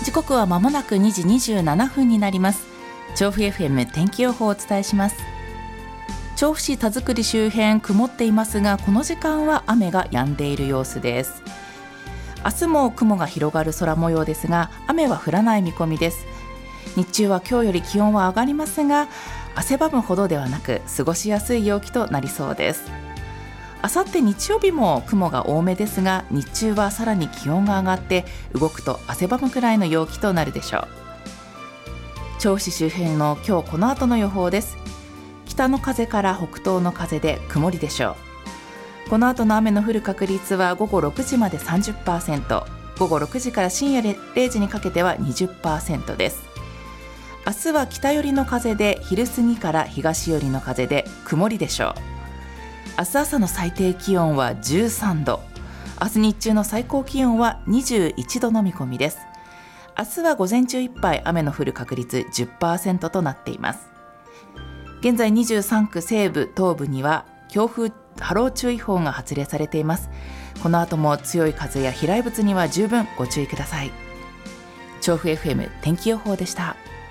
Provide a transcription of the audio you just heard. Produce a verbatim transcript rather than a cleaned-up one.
時刻は間もなくにじにじゅうななふんになります。調布 エフエム 天気予報をお伝えします。調布市田作周辺曇っていますが、この時間は雨が止んでいる様子です。明日も雲が広がる空模様ですが、雨は降らない見込みです。日中は今日より気温は上がりますが、汗ばむほどではなく過ごしやすい陽気となりそうです。あさって日曜日も雲が多めですが、日中はさらに気温が上がって動くと汗ばむくらいの陽気となるでしょう。調布市周辺の今日この後の予報です。北の風から北東の風で曇りでしょう。この後の雨の降る確率は午後ろくじまで さんじゅっパーセント、午後ろくじから深夜れいじにかけては にじゅっパーセント です。明日は北寄りの風で、昼過ぎから東寄りの風で曇りでしょう。明日朝の最低気温はじゅうさんど、明日日中の最高気温はにじゅういちどの見込みです。明日は午前中いっぱい雨の降る確率 じゅっパーセント となっています。現在にじゅうさんく西部東部には強風波浪注意報が発令されています。この後も強い風や飛来物には十分ご注意ください。調布 エフエム 天気予報でした。